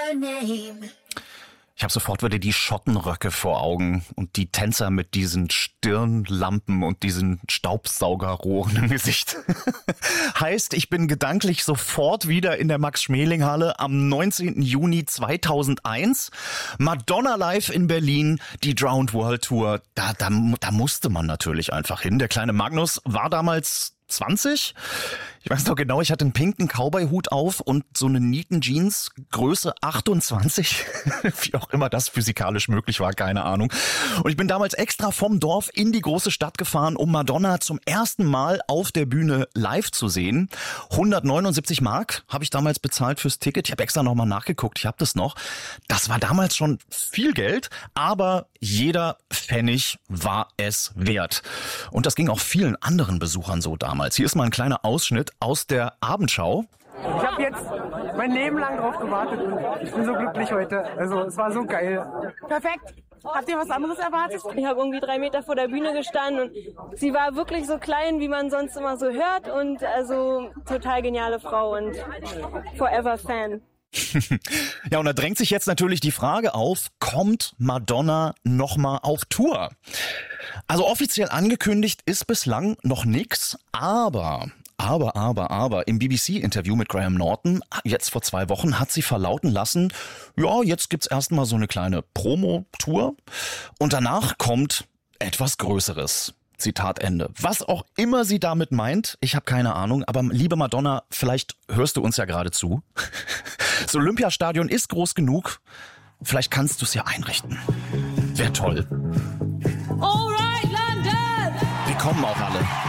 Ich habe sofort wieder die Schottenröcke vor Augen und die Tänzer mit diesen Stirnlampen und diesen Staubsaugerrohren im Gesicht. Heißt, ich bin gedanklich sofort wieder in der Max-Schmeling-Halle am 19. Juni 2001. Madonna live in Berlin, die Drowned World Tour. Da musste man natürlich einfach hin. Der kleine Magnus war damals 20. Ich weiß noch genau, ich hatte einen pinken Cowboy-Hut auf und so eine Nieten-Jeans, Größe 28. Wie auch immer das physikalisch möglich war, keine Ahnung. Und ich bin damals extra vom Dorf in die große Stadt gefahren, um Madonna zum ersten Mal auf der Bühne live zu sehen. 179 Mark habe ich damals bezahlt fürs Ticket. Ich habe extra nochmal nachgeguckt, ich habe das noch. Das war damals schon viel Geld, aber jeder Pfennig war es wert. Und das ging auch vielen anderen Besuchern so damals. Hier ist mal ein kleiner Ausschnitt aus der Abendschau. Ich habe jetzt mein Leben lang drauf gewartet und ich bin so glücklich heute. Also es war so geil. Perfekt. Habt ihr was anderes erwartet? Ich habe irgendwie 3 Meter vor der Bühne gestanden und sie war wirklich so klein, wie man sonst immer so hört und also total geniale Frau und forever Fan. Ja, und da drängt sich jetzt natürlich die Frage auf, kommt Madonna nochmal auf Tour? Also offiziell angekündigt ist bislang noch nix, aber im BBC-Interview mit Graham Norton, jetzt vor 2 Wochen, hat sie verlauten lassen, ja, jetzt gibt's erstmal so eine kleine Promo-Tour und danach kommt etwas Größeres. Zitat Ende. Was auch immer sie damit meint, ich habe keine Ahnung, aber liebe Madonna, vielleicht hörst du uns ja gerade zu. Das Olympiastadion ist groß genug, vielleicht kannst du es ja einrichten. Wäre toll. All right, London! Wir kommen auch alle.